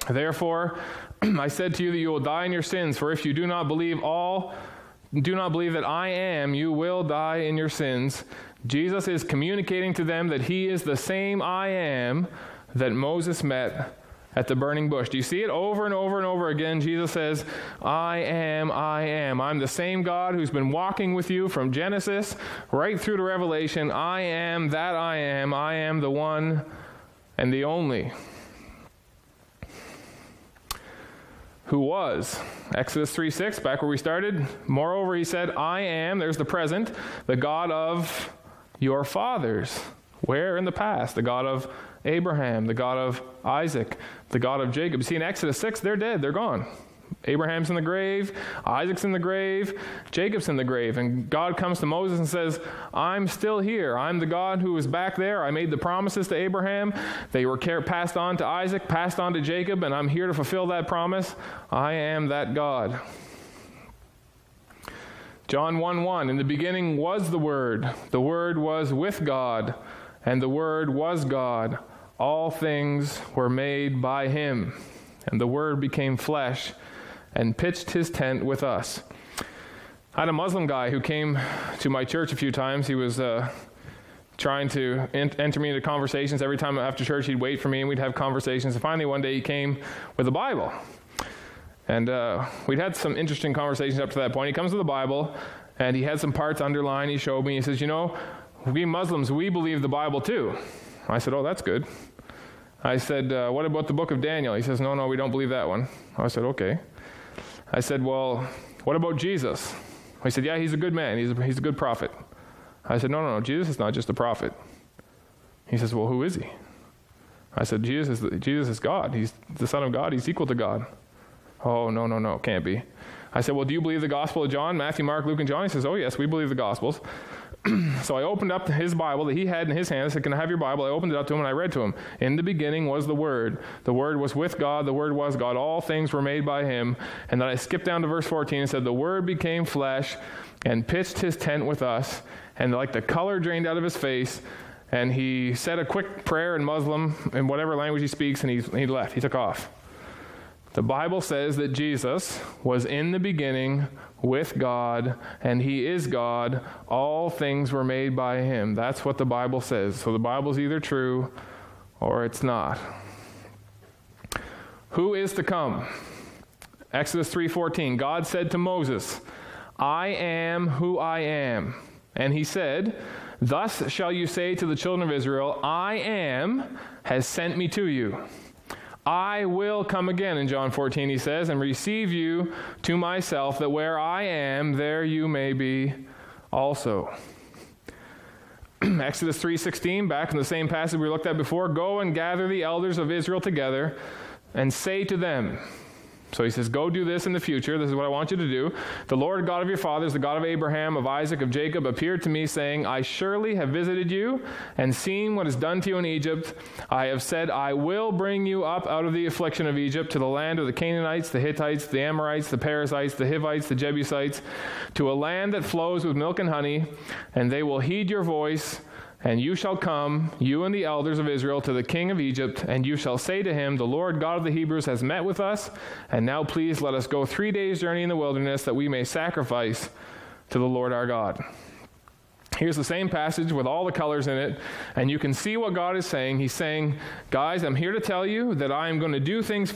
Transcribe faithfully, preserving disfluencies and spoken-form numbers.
Therefore, I said to you that you will die in your sins, for if you do not believe all, do not believe that I am, you will die in your sins. Jesus is communicating to them that he is the same I am that Moses met at the burning bush. Do you see it over and over and over again? Jesus says, I am, I am. I'm the same God who's been walking with you from Genesis right through to Revelation. I am that I am. I am the one and the only. Who was. Exodus three six, back where we started. Moreover, he said, I am, there's the present, the God of your fathers. Where in the past? The God of Abraham, the God of Isaac, the God of Jacob. You see, in Exodus six, they're dead, they're gone. Abraham's in the grave, Isaac's in the grave, Jacob's in the grave. And God comes to Moses and says, I'm still here. I'm the God who was back there. I made the promises to Abraham. They were passed on to Isaac, passed on to Jacob, and I'm here to fulfill that promise. I am that God. John one one, in the beginning was the Word. The Word was with God, and the Word was God. All things were made by him, and the Word became flesh and pitched his tent with us. I had a Muslim guy who came to my church a few times. He was uh, trying to ent- enter me into conversations. Every time after church, he'd wait for me, and we'd have conversations. And finally, one day, he came with a Bible. And uh, we'd had some interesting conversations up to that point. He comes with a Bible, and he had some parts underlined. He showed me. He says, you know, we Muslims, we believe the Bible too. I said, oh, that's good. I said, uh, what about the book of Daniel? He says, no, no, we don't believe that one. I said, okay. I said, well, what about Jesus? He said, yeah, he's a good man. He's a, he's a good prophet. I said, no, no, no, Jesus is not just a prophet. He says, well, who is he? I said, Jesus is, Jesus is God. He's the Son of God. He's equal to God. Oh, no, no, no, can't be. I said, well, do you believe the Gospel of John, Matthew, Mark, Luke, and John? He says, oh, yes, we believe the Gospels. So I opened up his Bible that he had in his hand. I said, can I have your Bible? I opened it up to him, and I read to him. In the beginning was the Word. The Word was with God. The Word was God. All things were made by him. And then I skipped down to verse fourteen and said, the Word became flesh and pitched his tent with us. And like the color drained out of his face, and he said a quick prayer in Muslim, in whatever language he speaks, and he, he left. He took off. The Bible says that Jesus was in the beginning with God, and he is God. All things were made by him. That's what the Bible says. So the Bible's either true or it's not. Who is to come? Exodus three fourteen. God said to Moses, I am who I am. And he said, thus shall you say to the children of Israel, I am has sent me to you. I will come again, in John fourteen, he says, and receive you to myself, that where I am, there you may be also. Exodus three sixteen, back in the same passage we looked at before, go and gather the elders of Israel together and say to them. So he says, go do this in the future. This is what I want you to do. The Lord God of your fathers, the God of Abraham, of Isaac, of Jacob, appeared to me, saying, I surely have visited you and seen what is done to you in Egypt. I have said, I will bring you up out of the affliction of Egypt to the land of the Canaanites, the Hittites, the Amorites, the Perizzites, the Hivites, the Jebusites, to a land that flows with milk and honey, and they will heed your voice. And you shall come, you and the elders of Israel, to the king of Egypt, and you shall say to him, the Lord God of the Hebrews has met with us, and now please let us go three days' journey in the wilderness, that we may sacrifice to the Lord our God. Here's the same passage with all the colors in it, and you can see what God is saying. He's saying, guys, I'm here to tell you that I am going to do things